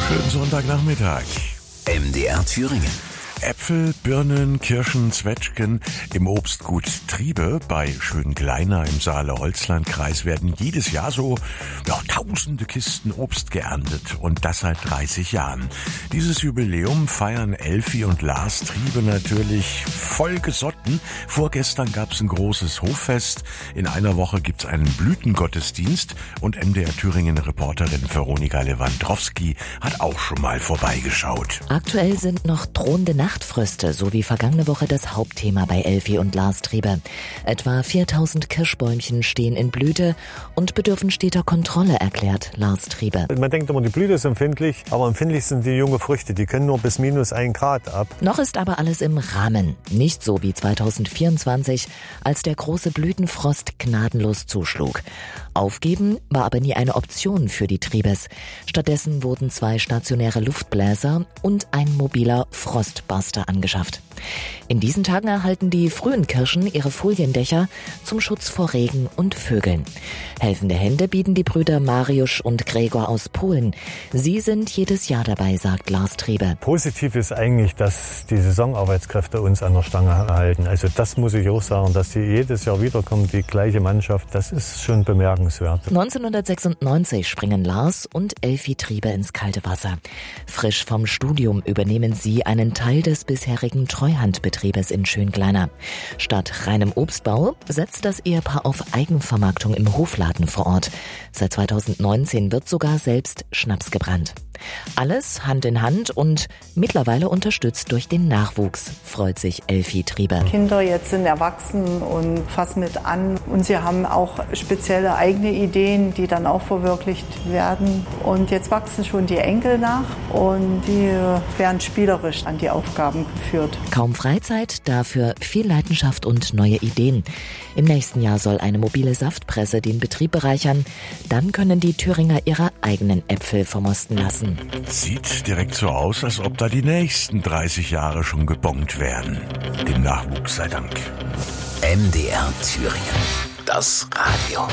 Schönen Sonntagnachmittag. MDR Thüringen. Äpfel, Birnen, Kirschen, Zwetschgen im Obstgut Triebe bei Schönkleiner im Saale-Holzland-Kreis werden jedes Jahr so tausende Kisten Obst geerntet und das seit 30 Jahren. Dieses Jubiläum feiern Elfi und Lars Triebe natürlich voll gesotten. Vorgestern gab's ein großes Hoffest. In einer Woche gibt's einen Blütengottesdienst und MDR Thüringen-Reporterin Veronika Lewandowski hat auch schon mal vorbeigeschaut. Aktuell sind noch drohende Nachtfröste, so wie vergangene Woche das Hauptthema bei Elfi und Lars Triebe. Etwa 4000 Kirschbäumchen stehen in Blüte und bedürfen steter Kontrolle, erklärt Lars Triebe. Man denkt immer, die Blüte ist empfindlich, aber empfindlich sind die junge Früchte. Die können nur bis -1 Grad ab. Noch ist aber alles im Rahmen. Nicht so wie 2024, als der große Blütenfrost gnadenlos zuschlug. Aufgeben war aber nie eine Option für die Triebes. Stattdessen wurden 2 stationäre Luftbläser und ein mobiler Frostbuster angeschafft. In diesen Tagen erhalten die frühen Kirschen ihre Foliendächer zum Schutz vor Regen und Vögeln. Helfende Hände bieten die Brüder Mariusz und Gregor aus Polen. Sie sind jedes Jahr dabei, sagt Lars Triebe. Positiv ist eigentlich, dass die Saisonarbeitskräfte uns an der Stange halten. Also das muss ich auch sagen, dass die jedes Jahr wiederkommen, die gleiche Mannschaft, das ist schon bemerkenswert. 1996 springen Lars und Elfi Triebe ins kalte Wasser. Frisch vom Studium übernehmen sie einen Teil des bisherigen Treuhandbetriebes in Schönkleiner. Statt reinem Obstbau setzt das Ehepaar auf Eigenvermarktung im Hofladen vor Ort. Seit 2019 wird sogar selbst Schnaps gebrannt. Alles Hand in Hand und mittlerweile unterstützt durch den Nachwuchs, freut sich Elfi Triebe. Kinder jetzt sind erwachsen und fassen mit an. Und sie haben auch spezielle eigene Ideen, die dann auch verwirklicht werden. Und jetzt wachsen schon die Enkel nach und die werden spielerisch an die Aufgaben geführt. Kaum Freizeit, dafür viel Leidenschaft und neue Ideen. Im nächsten Jahr soll eine mobile Saftpresse den Betrieb bereichern. Dann können die Thüringer ihre eigenen Äpfel vermosten lassen. Sieht direkt so aus, als ob da die nächsten 30 Jahre schon gebongt werden. Dem Nachwuchs sei Dank. MDR Thüringen. Das Radio.